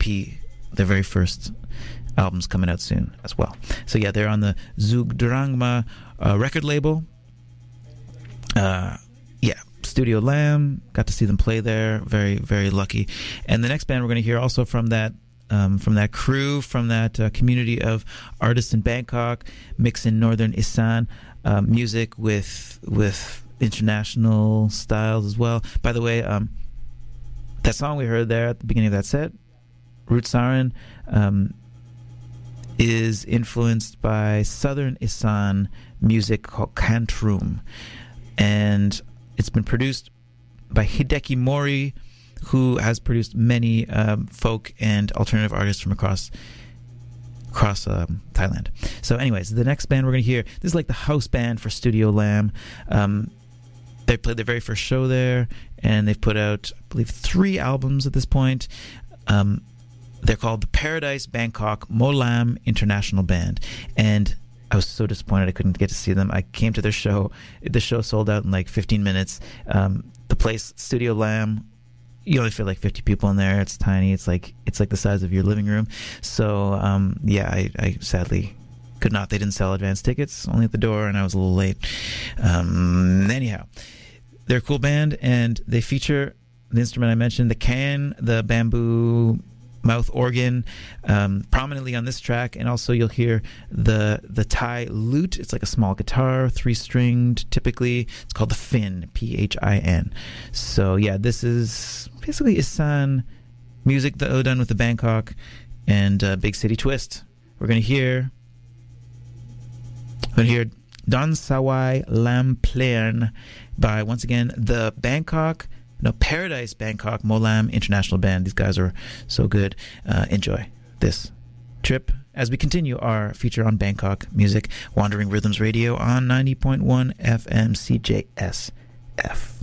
EP, their very first album's coming out soon as well. So yeah, they're on the Zugdrangma record label. Studio Lamb, got to see them play there. Very, very lucky. And the next band we're going to hear also from that crew, from that community of artists in Bangkok, mixing Northern Isan music with international styles as well. By the way, that song we heard there at the beginning of that set, Root Sarin, is influenced by Southern Isan music called Kantrum. And it's been produced by Hideki Mori, who has produced many folk and alternative artists from across Thailand. So anyways, the next band we're going to hear, this is like the house band for Studio Lamb. They played their very first show there, and they've put out, I believe, 3 albums at this point. They're called the Paradise Bangkok Molam International Band. And I was so disappointed I couldn't get to see them. I came to their show. The show sold out in like 15 minutes. The place, Studio Lamb, you only fit like 50 people in there. It's tiny. It's like the size of your living room. So I sadly could not. They didn't sell advance tickets, only at the door, and I was a little late. Anyhow, they're a cool band, and they feature the instrument I mentioned, the can, the bamboo mouth organ, prominently on this track, and also you'll hear the Thai lute. It's like a small guitar, 3-stringed typically. It's called the Phin, Phin. So yeah, this is basically Isan music done with the Bangkok and Big City twist. We're gonna hear Don Sawai Lam Plern by, once again, the Paradise Bangkok Molam International Band. These guys are so good. Enjoy this trip as we continue our feature on Bangkok music, Wandering Rhythms Radio on 90.1 FM CJSF.